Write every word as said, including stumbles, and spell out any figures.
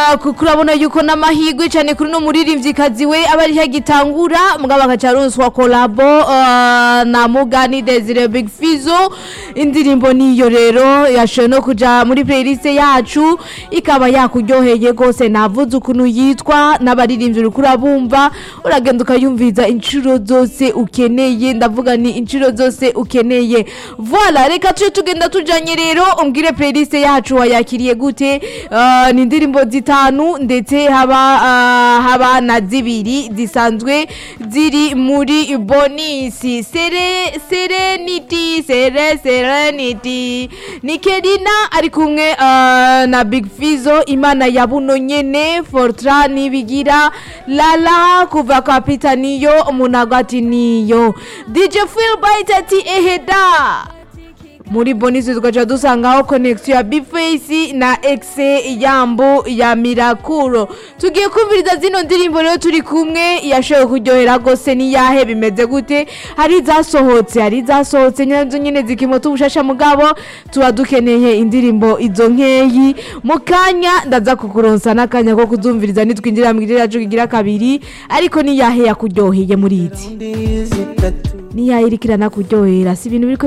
kuko urabona yuko n'amahirwe cyane kuri no muririmvyikazi we abari hagitangura mugabo akacaronswa collabo uh, na Mugani Desire Big Fizo. Indirimbo niyo rero yashoye no kuja muri playlist yacu ikaba yakuryoheye gose. Navuze ukuntu yitwa n'abaririmbyi uri kurabumva uragenda ukayumviza incuro zose ukeneye, ndavuga ni incuro zose ukeneye. Voilà, reka tuje tugenda tujanye rero umbwire playlist yacu wayakiriye gute. Uh, ni indirimbo zitanu ndetse haba uh, haba na zibiri zisanzwe ziri muri bonisi. Sere Serenity Sere Serenity ni Kerina ari kumwe uh, na Big Fizo, Imana ya buno nyene, Fortra nibigira, Lala kuva kapitaniyo, Munagati niyo, D J Phil Bite ati eheda. Muri bonisi tukacha dusangaho connection ya Bface na Exe Yambo ya Mirakuro. Tugiye kumviriza zino ndirimbo rero turi kumwe yashoye kuryohera gose. Ni yahe bimeze gute? Hari zasohotse, hari zasohotse nyanzo nyene zikimoto ubushasha mugabo tuba dukeneye indirimbo izo nkeyi. Mukanya ndaza kukuronsa nakanya ko kuzumviriza nitwinjira mu gitera cyo kigira kabiri, ariko ni yahe yakuryoheye muri izi? Ni yahe irikirana kuryohera si ibintu biri